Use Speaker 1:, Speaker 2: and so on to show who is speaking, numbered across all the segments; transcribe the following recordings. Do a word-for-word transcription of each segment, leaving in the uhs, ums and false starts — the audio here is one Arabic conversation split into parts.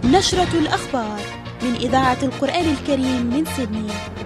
Speaker 1: نشرة الأخبار من إذاعة القرآن الكريم من سيدني.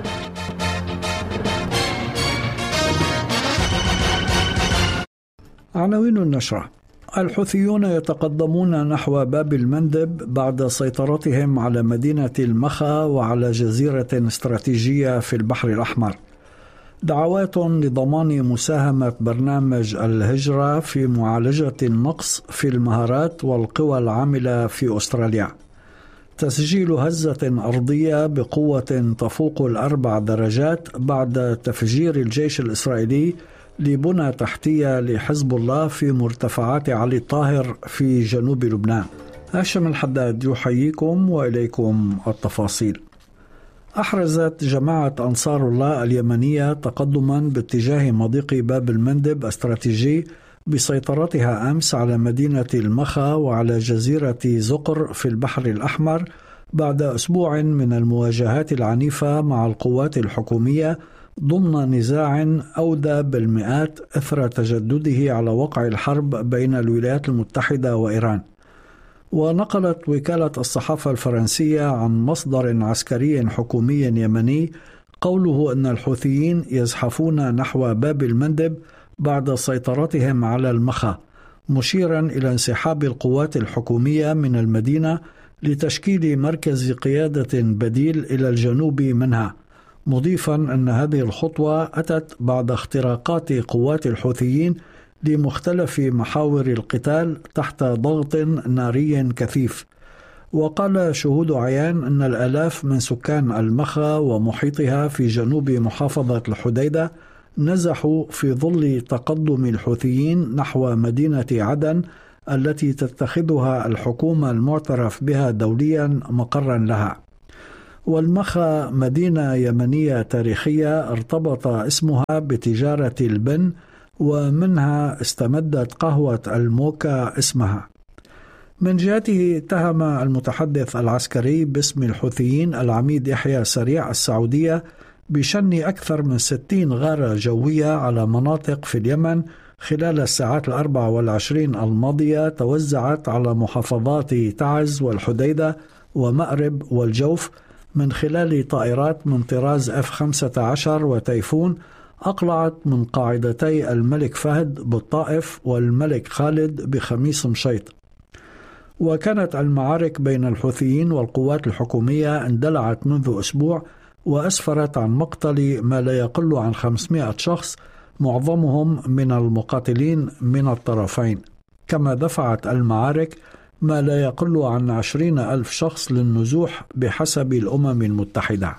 Speaker 2: عناوين النشرة: الحوثيون يتقدمون نحو باب المندب بعد سيطرتهم على مدينة المخا وعلى جزيرة استراتيجية في البحر الأحمر. دعوات لضمان مساهمة برنامج الهجرة في معالجة النقص في المهارات والقوى العاملة في أستراليا. تسجيل هزة أرضية بقوة تفوق الأربع درجات بعد تفجير الجيش الإسرائيلي لبنى تحتية لحزب الله في مرتفعات علي الطاهر في جنوب لبنان. هاشم الحداد يحييكم وإليكم التفاصيل. أحرزت جماعة أنصار الله اليمنية تقدما باتجاه مضيق باب المندب استراتيجي بسيطرتها أمس على مدينة المخا وعلى جزيرة زقر في البحر الأحمر بعد أسبوع من المواجهات العنيفة مع القوات الحكومية ضمن نزاع أودى بالمئات أثر تجدده على وقع الحرب بين الولايات المتحدة وإيران. ونقلت وكالة الصحافة الفرنسية عن مصدر عسكري حكومي يمني قوله أن الحوثيين يزحفون نحو باب المندب بعد سيطرتهم على المخا، مشيرا إلى انسحاب القوات الحكومية من المدينة لتشكيل مركز قيادة بديل إلى الجنوب منها، مضيفا أن هذه الخطوة أتت بعد اختراقات قوات الحوثيين لمختلف محاور القتال تحت ضغط ناري كثيف. وقال شهود عيان أن الآلاف من سكان المخا ومحيطها في جنوب محافظة الحديدة نزحوا في ظل تقدم الحوثيين نحو مدينة عدن التي تتخذها الحكومة المعترف بها دوليا مقرا لها. والمخا مدينة يمنية تاريخية ارتبط اسمها بتجارة البن، ومنها استمدت قهوة الموكا اسمها. من جهته اتهم المتحدث العسكري باسم الحوثيين العميد يحيى سريع السعودية بشن أكثر من ستين غارة جوية على مناطق في اليمن خلال الساعات الأربع والعشرين الماضية توزعت على محافظات تعز والحديدة ومأرب والجوف من خلال طائرات من طراز إف خمسة عشر وتيفون أقلعت من قاعدتي الملك فهد بالطائف والملك خالد بخميس مشيط. وكانت المعارك بين الحوثيين والقوات الحكومية اندلعت منذ أسبوع وأسفرت عن مقتل ما لا يقل عن خمسمائة شخص، معظمهم من المقاتلين من الطرفين، كما دفعت المعارك ما لا يقل عن عشرين ألف شخص للنزوح بحسب الأمم المتحدة.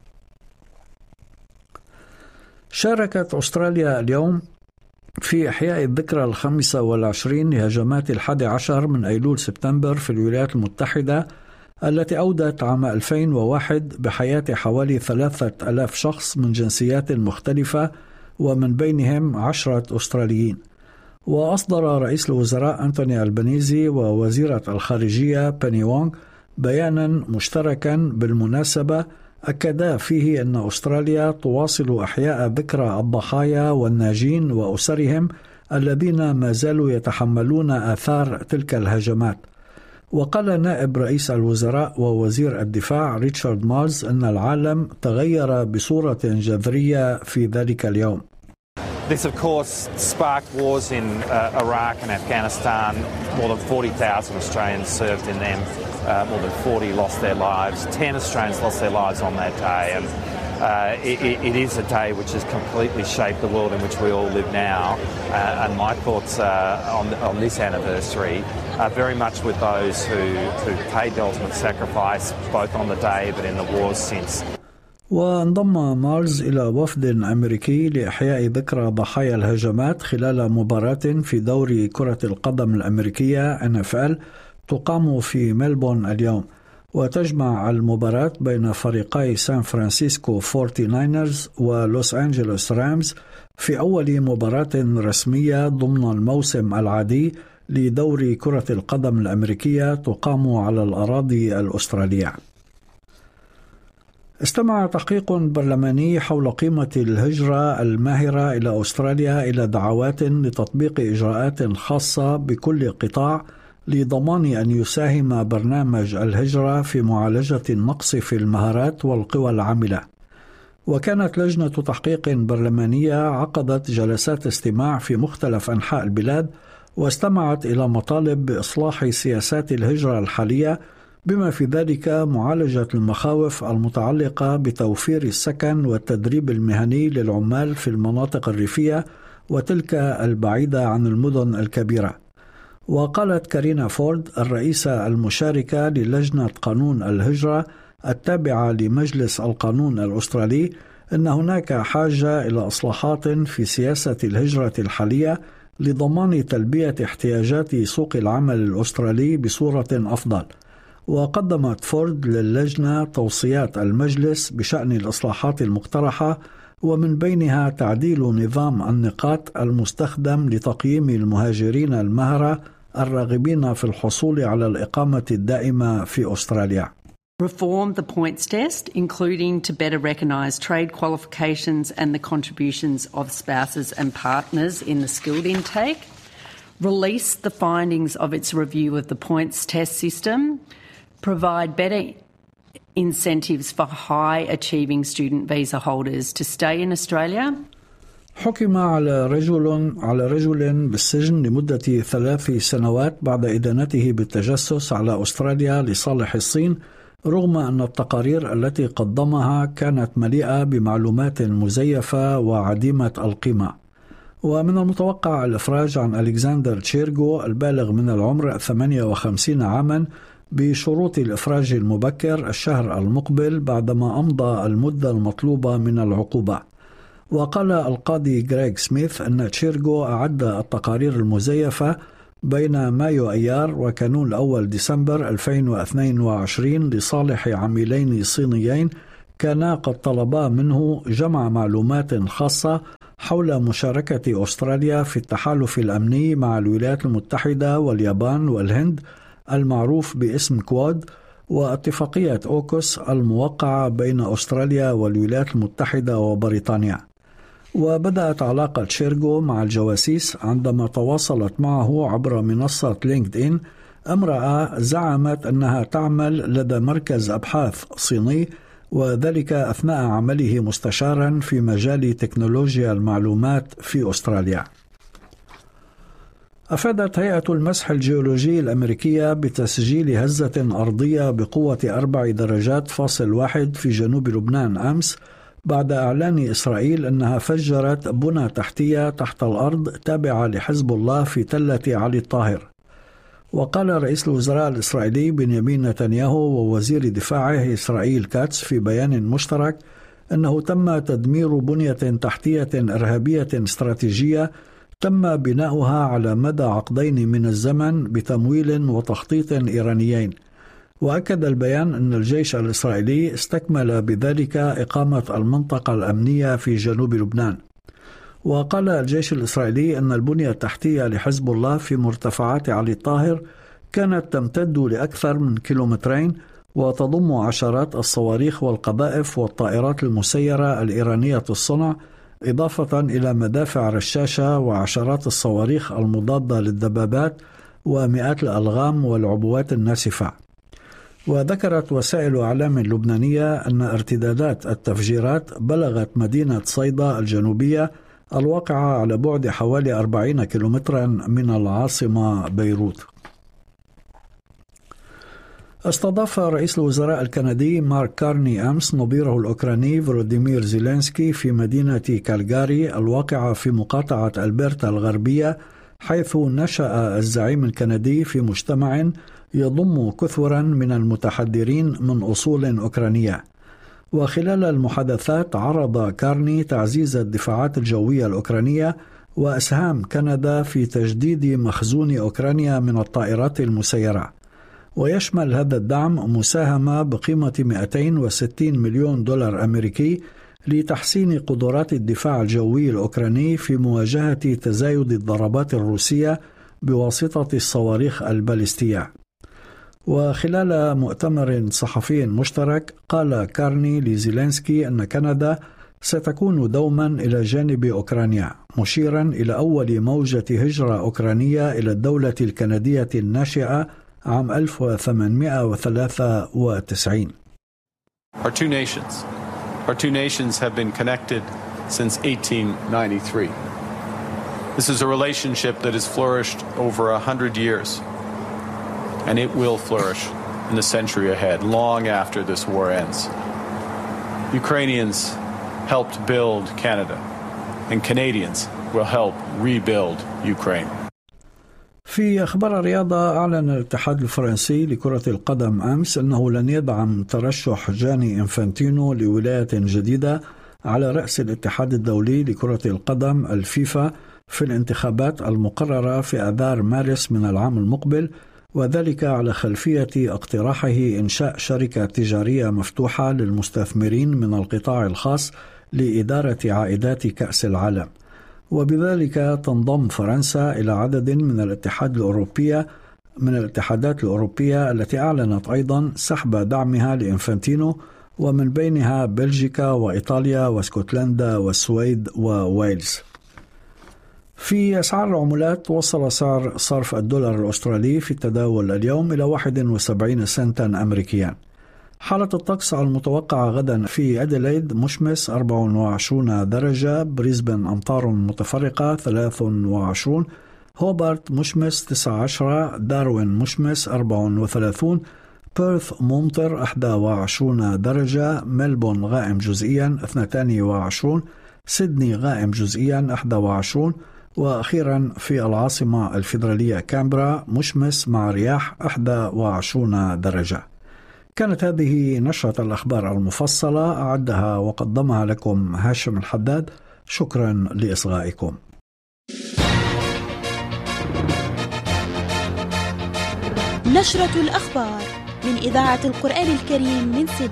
Speaker 2: شاركت أستراليا اليوم في إحياء الذكرى الخامسة والعشرين لهجمات الحادي عشر من أيلول سبتمبر في الولايات المتحدة التي أودت عام ألفين وواحد بحياة حوالي ثلاثة ألاف شخص من جنسيات مختلفة ومن بينهم عشرة أستراليين. وأصدر رئيس الوزراء أنتوني ألبانيزي ووزيرة الخارجية بيني وونغ بيانا مشتركا بالمناسبة أكدا فيه أن أستراليا تواصل إحياء ذكرى الضحايا والناجين وأسرهم الذين ما زالوا يتحملون آثار تلك الهجمات. وقال نائب رئيس الوزراء ووزير الدفاع ريتشارد مارز أن العالم تغير بصورة جذرية في ذلك اليوم.
Speaker 3: This, of course, sparked wars in uh, Iraq and Afghanistan. More than forty thousand Australians served in them. Uh, more than forty lost their lives. ten Australians lost their lives on that day. And uh, it, it is a day which has completely shaped the world in which we all live now. Uh, and my thoughts uh, on, on this anniversary are very much with those who, who paid the ultimate sacrifice, both on the day but in the wars since.
Speaker 2: وانضم مارز إلى وفد أمريكي لإحياء ذكرى ضحايا الهجمات خلال مباراة في دوري كرة القدم الأمريكية إن إف إل تقام في ملبورن اليوم، وتجمع المباراة بين فريقي سان فرانسيسكو فورتي ناينرز ولوس أنجلوس رامز في أول مباراة رسمية ضمن الموسم العادي لدوري كرة القدم الأمريكية تقام على الأراضي الأسترالية. استمع تحقيق برلماني حول قيمة الهجرة الماهرة إلى أستراليا إلى دعوات لتطبيق إجراءات خاصة بكل قطاع لضمان أن يساهم برنامج الهجرة في معالجة النقص في المهارات والقوى العاملة. وكانت لجنة تحقيق برلمانية عقدت جلسات استماع في مختلف أنحاء البلاد واستمعت إلى مطالب بإصلاح سياسات الهجرة الحالية، بما في ذلك معالجة المخاوف المتعلقة بتوفير السكن والتدريب المهني للعمال في المناطق الريفية وتلك البعيدة عن المدن الكبيرة. وقالت كارينا فورد الرئيسة المشاركة للجنة قانون الهجرة التابعة لمجلس القانون الأسترالي أن هناك حاجة إلى إصلاحات في سياسة الهجرة الحالية لضمان تلبية احتياجات سوق العمل الأسترالي بصورة أفضل. وقدمت فورد للجنة توصيات المجلس بشأن الإصلاحات المقترحة، ومن بينها تعديل نظام النقاط المستخدم لتقييم المهاجرين المهرة الراغبين في الحصول على الإقامة الدائمة في أستراليا.
Speaker 4: Reform the points test, including to better recognise trade qualifications and the contributions of spouses and partners in the skilled intake. Release the findings of its review of the points test system. Provide better incentives for high-achieving student visa holders to stay in Australia.
Speaker 2: حكم على رجل على رجل بالسجن لمدة ثلاث سنوات بعد إدانته بالتجسس على أستراليا لصالح الصين، رغم أن التقارير التي قدمها كانت مليئة بمعلومات مزيفة وعديمة القيمة. ومن المتوقع الإفراج عن ألكسندر تشيرغو البالغ من العمر ثمانية وخمسين عاما بشروط الإفراج المبكر الشهر المقبل بعدما أمضى المدة المطلوبة من العقوبة. وقال القاضي غريغ سميث أن تشيرغو أعد التقارير المزيفة بين مايو أيار وكانون الأول ديسمبر ألفين واثنين وعشرين لصالح عميلين صينيين كانا قد طلبا منه جمع معلومات خاصة حول مشاركة أستراليا في التحالف الأمني مع الولايات المتحدة واليابان والهند المعروف باسم كواد، واتفاقية أوكوس الموقعة بين أستراليا والولايات المتحدة وبريطانيا. وبدأت علاقة تشيرغو مع الجواسيس عندما تواصلت معه عبر منصة لينكد إن امرأة زعمت أنها تعمل لدى مركز أبحاث صيني، وذلك أثناء عمله مستشارا في مجال تكنولوجيا المعلومات في أستراليا. أفادت هيئة المسح الجيولوجي الأمريكية بتسجيل هزة أرضية بقوة أربع درجات فاصل واحد في جنوب لبنان أمس، بعد إعلان إسرائيل أنها فجرت بنى تحتية تحت الأرض تابعة لحزب الله في تلة علي الطاهر. وقال رئيس الوزراء الإسرائيلي بنيامين نتنياهو ووزير دفاعه إسرائيل كاتس في بيان مشترك أنه تم تدمير بنية تحتية إرهابية استراتيجية تم بناؤها على مدى عقدين من الزمن بتمويل وتخطيط إيرانيين. وأكد البيان أن الجيش الإسرائيلي استكمل بذلك إقامة المنطقة الأمنية في جنوب لبنان. وقال الجيش الإسرائيلي أن البنية التحتية لحزب الله في مرتفعات علي الطاهر كانت تمتد لأكثر من كيلومترين وتضم عشرات الصواريخ والقذائف والطائرات المسيرة الإيرانية الصنع، إضافة إلى مدافع رشاشة وعشرات الصواريخ المضادة للدبابات ومئات الألغام والعبوات الناسفة. وذكرت وسائل إعلام لبنانية أن ارتدادات التفجيرات بلغت مدينة صيدا الجنوبية الواقعة على بعد حوالي أربعين كيلومترا من العاصمة بيروت. استضاف رئيس الوزراء الكندي مارك كارني أمس نظيره الأوكراني فولوديمير زيلينسكي في مدينة كالغاري الواقعة في مقاطعة ألبرتا الغربية، حيث نشأ الزعيم الكندي في مجتمع يضم كثرا من المتحدرين من أصول أوكرانية. وخلال المحادثات عرض كارني تعزيز الدفاعات الجوية الأوكرانية وأسهام كندا في تجديد مخزون أوكرانيا من الطائرات المسيرة. ويشمل هذا الدعم مساهمة بقيمة مئتين وستين مليون دولار أمريكي لتحسين قدرات الدفاع الجوي الأوكراني في مواجهة تزايد الضربات الروسية بواسطة الصواريخ البالستية. وخلال مؤتمر صحفي مشترك قال كارني لزيلينسكي أن كندا ستكون دوما إلى جانب أوكرانيا، مشيرا إلى أول موجة هجرة أوكرانية إلى الدولة الكندية الناشئة عام ألف وثمانمائة وثلاثة وتسعين.
Speaker 5: Our two nations, our two nations have been connected since eighteen ninety-three. This is a relationship that has flourished over a hundred years, and it will flourish in the century ahead, long after this war ends. Ukrainians helped build Canada, and Canadians will help rebuild Ukraine.
Speaker 2: في أخبار الرياضة، أعلن الاتحاد الفرنسي لكرة القدم أمس أنه لن يدعم ترشح جاني إنفانتينو لولاية جديدة على رأس الاتحاد الدولي لكرة القدم الفيفا في الانتخابات المقررة في آذار مارس من العام المقبل، وذلك على خلفية اقتراحه إنشاء شركة تجارية مفتوحة للمستثمرين من القطاع الخاص لإدارة عائدات كأس العالم. وبذلك تنضم فرنسا إلى عدد من الاتحاد الأوروبية من الاتحادات الأوروبية التي أعلنت أيضا سحب دعمها لإنفانتينو، ومن بينها بلجيكا وإيطاليا واسكتلندا والسويد وويلز. في أسعار العملات، وصل سعر صرف الدولار الأسترالي في التداول اليوم إلى واحد وسبعين سنتا أمريكيا. حالة الطقس المتوقعة غدا: في أديلايد مشمس أربع وعشرين درجة، بريسبن أمطار متفرقة ثلاث وعشرين، هوبارت مشمس تسعة عشر، داروين مشمس أربع وثلاثين، بيرث ممطر إحدى وعشرين درجة، ملبون غائم جزئيا اثنتين وعشرين، سيدني غائم جزئيا إحدى وعشرين، وأخيرا في العاصمة الفيدرالية كامبرا مشمس مع رياح إحدى وعشرين درجة. كانت هذه نشرة الأخبار المفصلة، أعدها وقدمها لكم هاشم الحداد. شكرا لإصغائكم.
Speaker 1: نشرة الأخبار من إذاعة القرآن الكريم من سيدني.